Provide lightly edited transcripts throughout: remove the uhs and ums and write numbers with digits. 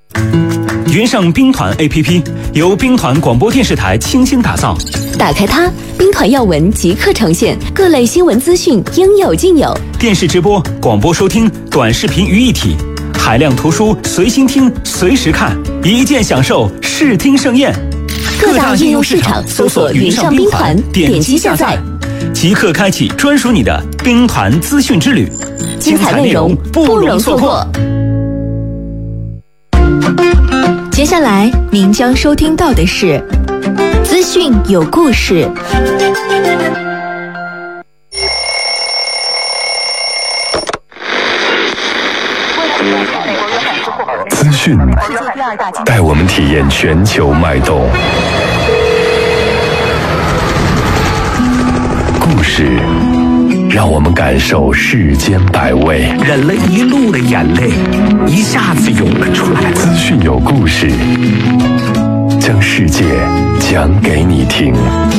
云上兵团 APP 由兵团广播电视台倾心打造， 打开它，兵团要闻即刻呈现，各类新闻资讯应有尽有， 电视直播、广播收听、短视频于一体，海量图书随心听、随时看，一键享受视听盛宴。 各大应用市场搜索云上兵团，点击下载， 即刻开启专属你的兵团资讯之旅， 精彩内容不容错过。接下来您将收听到的是资讯有故事。 资讯带我们体验全球脉动，故事让我们感受世间百味。 忍了一路的眼泪一下子涌了出来。 资讯有故事，将世界讲给你听。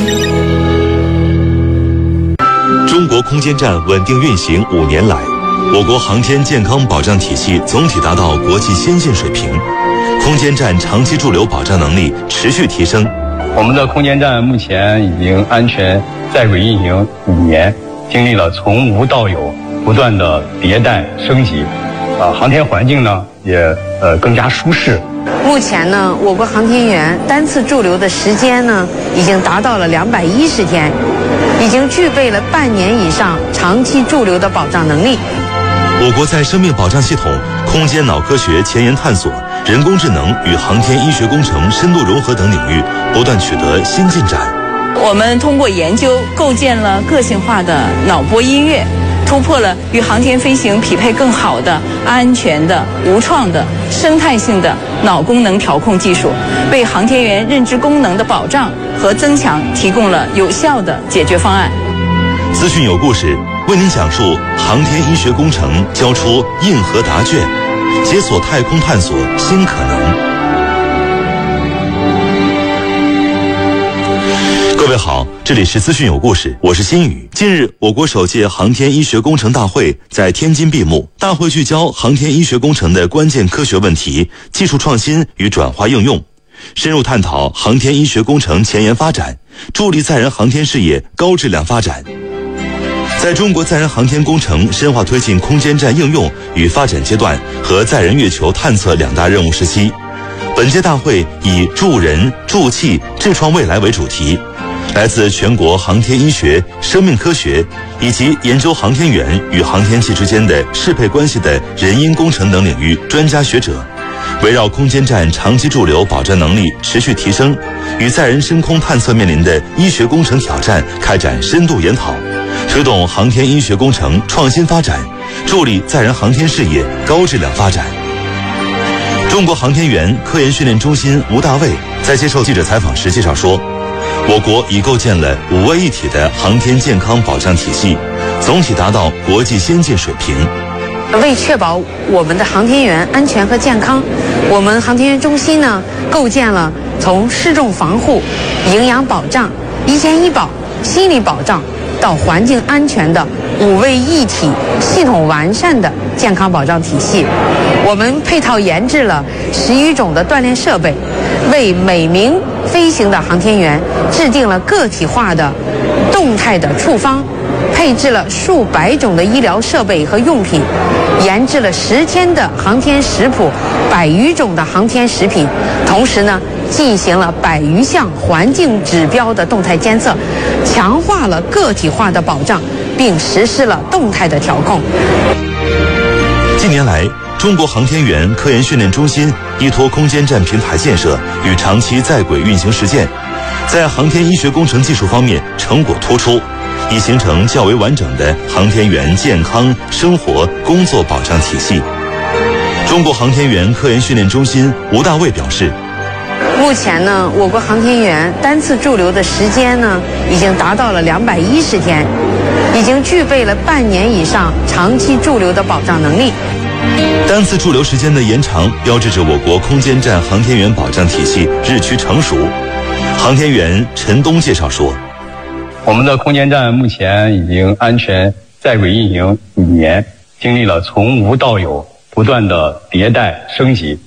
中国空间站稳定运行5年来，我国航天健康保障体系总体达到国际先进水平，空间站长期驻留保障能力持续提升。 我们的空间站目前已经安全在轨运行5年，经历了从无到有不断的迭代升级，航天环境呢也更加舒适。 目前呢，我国航天员单次驻留的时间呢已经达到了210天，已经具备了半年以上长期驻留的保障能力。 我国在生命保障系统、空间脑科学前沿探索、人工智能与航天医学工程深度融合等领域不断取得新进展。 我们通过研究构建了个性化的脑波音乐，突破了与航天飞行匹配更好的、安全的、无创的、生态性的脑功能调控技术，为航天员认知功能的保障和增强提供了有效的解决方案。 资讯有故事，为您讲述航天医学工程交出硬核答卷，解锁太空探索新可能。各位好，这里是资讯有故事，我是新宇。近日，我国首届航天医学工程大会在天津闭幕。大会聚焦航天医学工程的关键科学问题、技术创新与转化应用，深入探讨航天医学工程前沿发展，助力载人航天事业高质量发展。在中国载人航天工程深化推进空间站应用与发展阶段和载人月球探测2大任务时期，本届大会以助人、助器、智创未来为主题，来自全国航天医学、生命科学以及研究航天员与航天器之间的适配关系的人因工程等领域专家学者，围绕空间站长期驻留保障能力持续提升与载人深空探测面临的医学工程挑战开展深度研讨，推动航天医学工程创新发展，助力载人航天事业高质量发展。中国航天员科研训练中心吴大卫在接受记者采访时介绍说，我国已构建了5位一体的航天健康保障体系，总体达到国际先进水平。 为确保我们的航天员安全和健康，我们航天员中心呢构建了从失重防护、营养保障、医健医保、心理保障到环境安全的5位一体、系统完善的健康保障体系。我们配套研制了10余种的锻炼设备，为每名飞行的航天员制定了个体化的动态的处方，配置了数百种的医疗设备和用品，研制了10天的航天食谱，100余种的航天食品，同时呢进行了100余项环境指标的动态监测，强化了个体化的保障，并实施了动态的调控。 近年来，中国航天员科研训练中心依托空间站平台建设与长期在轨运行实践，在航天医学工程技术方面成果突出，已形成较为完整的航天员健康、生活、工作保障体系。中国航天员科研训练中心吴大卫表示， 目前呢，我国航天员单次驻留的时间呢已经达到了210天，已经具备了半年以上长期驻留的保障能力。 单次驻留时间的延长，标志着我国空间站航天员保障体系日趋成熟。航天员陈东介绍说， 我们的空间站目前已经安全在轨运行5年，经历了从无到有不断的迭代升级，